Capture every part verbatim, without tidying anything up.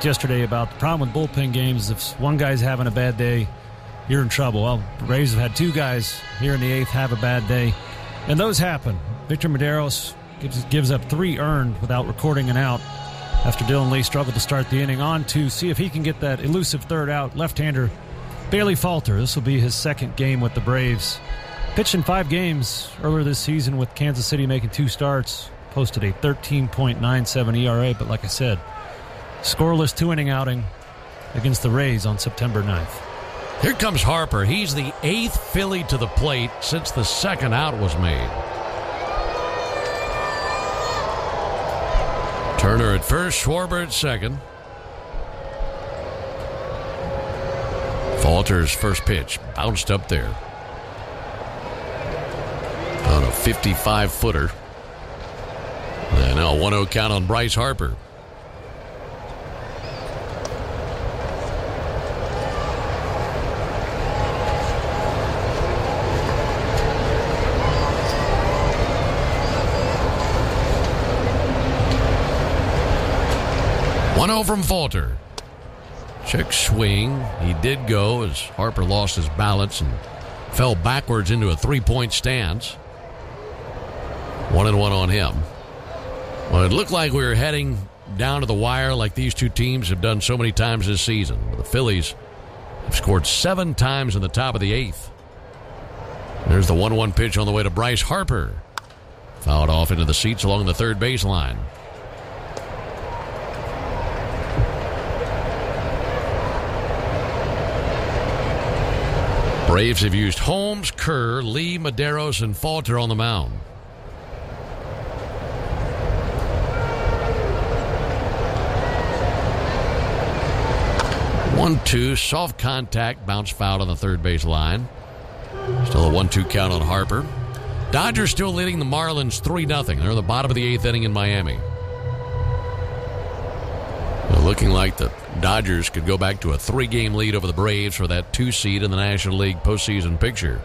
talked yesterday about the problem with bullpen games. If one guy's having a bad day, you're in trouble. Well, the Braves have had two guys here in the eighth have a bad day, and those happen. Victor Mederos gives, gives up three earned without recording an out after Dylan Lee struggled to start the inning. On to see if he can get that elusive third out. Left-hander Bailey Falter. This will be his second game with the Braves. Pitched in five games earlier this season with Kansas City making two starts. Posted a thirteen point nine seven E R A, but like I said, scoreless two-inning outing against the Rays on September ninth. Here comes Harper. He's the eighth Philly to the plate since the second out was made. Turner at first, Schwarber at second. Falter's first pitch bounced up there on a fifty-five footer. And now a one oh count on Bryce Harper. one oh from Falter. Check swing. He did go as Harper lost his balance and fell backwards into a three-point stance. One and one on him. Well, it looked like we were heading down to the wire like these two teams have done so many times this season. The Phillies have scored seven times in the top of the eighth. There's the one one pitch on the way to Bryce Harper. Fouled off into the seats along the third baseline. Braves have used Holmes, Kerr, Lee, Mederos, and Falter on the mound. one two, soft contact, bounce foul on the third base line. Still a one two count on Harper. Dodgers still leading the Marlins three nothing. They're in the bottom of the eighth inning in Miami. Well, looking like the Dodgers could go back to a three-game lead over the Braves for that two seed in the National League postseason picture.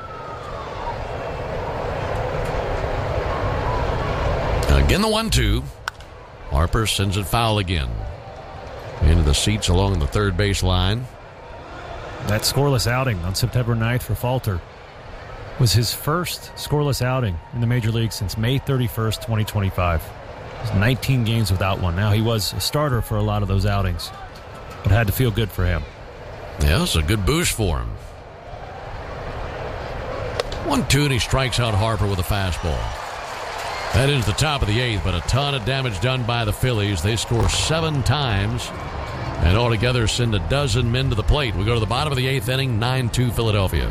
Again, the one two. Harper sends it foul again. Into the seats along the third base line. That scoreless outing on September ninth for Falter was his first scoreless outing in the Major League since May thirty-first, twenty twenty-five. It was nineteen games without one. Now, he was a starter for a lot of those outings, but it had to feel good for him. Yeah, it's a good boost for him. one two, and he strikes out Harper with a fastball. That is the top of the eighth, but a ton of damage done by the Phillies. They score seven times and altogether send a dozen men to the plate. We go to the bottom of the eighth inning, nine two Philadelphia.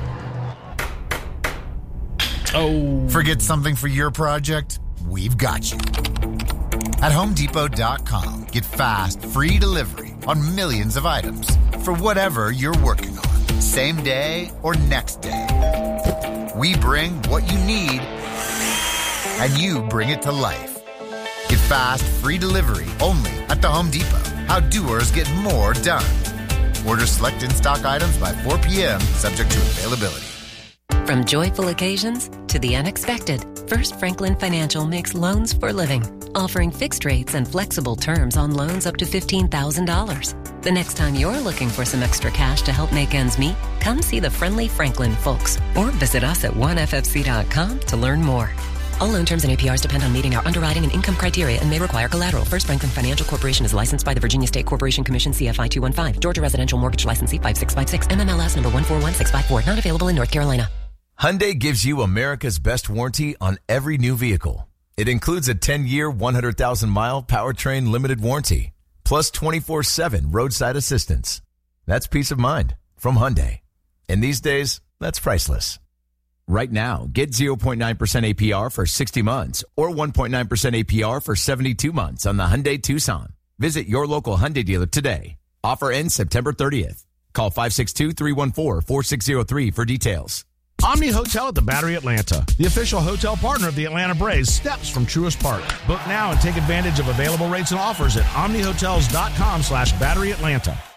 Oh. Forget something for your project? We've got you. At Home Depot dot com, get fast, free delivery on millions of items for whatever you're working on, same day or next day. We bring what you need, and you bring it to life. Get fast, free delivery only at the Home Depot. How doers get more done. Order select in-stock items by four p.m., subject to availability. From joyful occasions to the unexpected, First Franklin Financial makes loans for living, offering fixed rates and flexible terms on loans up to fifteen thousand dollars. The next time you're looking for some extra cash to help make ends meet, come see the friendly Franklin folks or visit us at one f f c dot com to learn more. All loan terms and A P Rs depend on meeting our underwriting and income criteria and may require collateral. First Franklin Financial Corporation is licensed by the Virginia State Corporation Commission C F I two one five. Georgia Residential Mortgage Licensee five six five six. M M L S number one four one six five four. Not available in North Carolina. Hyundai gives you America's best warranty on every new vehicle. It includes a ten-year, one hundred thousand mile powertrain limited warranty, plus twenty-four seven roadside assistance. That's peace of mind from Hyundai. And these days, that's priceless. Right now, get zero point nine percent A P R for sixty months or one point nine percent A P R for seventy-two months on the Hyundai Tucson. Visit your local Hyundai dealer today. Offer ends September thirtieth. Call five six two, three one four, four six zero three for details. Omni Hotel at the Battery Atlanta, the official hotel partner of the Atlanta Braves, steps from Truist Park. Book now and take advantage of available rates and offers at omni hotels dot com slash battery atlanta.